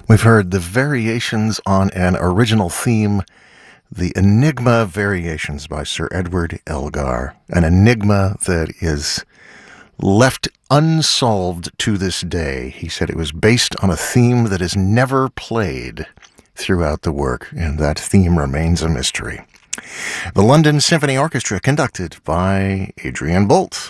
We've heard the variations on an original theme, the Enigma Variations by Sir Edward Elgar, an enigma that is left unsolved to this day. He said it was based on a theme that is never played throughout the work, and that theme remains a mystery. The London Symphony Orchestra, conducted by Adrian Bolt.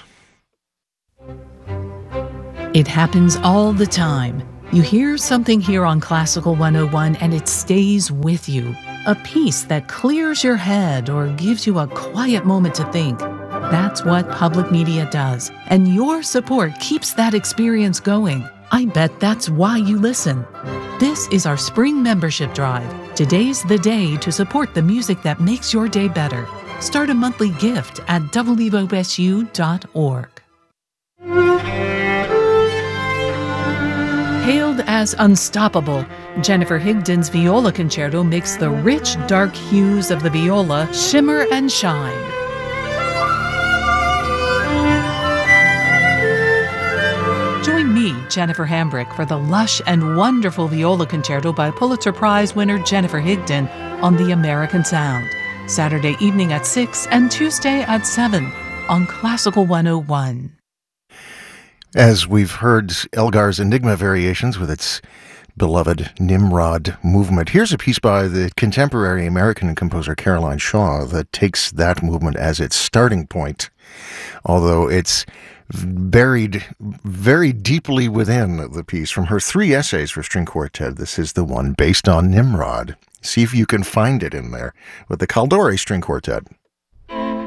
It happens all the time. You hear something here on Classical 101 and it stays with you. A piece that clears your head or gives you a quiet moment to think. That's what public media does, and your support keeps that experience going. I bet that's why you listen. This is our spring membership drive. Today's the day to support the music that makes your day better. Start a monthly gift at wosu.org. Hailed as unstoppable, Jennifer Higdon's viola concerto makes the rich, dark hues of the viola shimmer and shine. Join me, Jennifer Hambrick, for the lush and wonderful viola concerto by Pulitzer Prize winner Jennifer Higdon on The American Sound, Saturday evening at 6 and Tuesday at 7 on Classical 101. As we've heard Elgar's Enigma Variations with its beloved Nimrod movement, here's a piece by the contemporary American composer Caroline Shaw that takes that movement as its starting point, although it's buried very deeply within the piece. From her 3 essays for string quartet, this is the one based on Nimrod. See if you can find it in there with the Caldori String Quartet.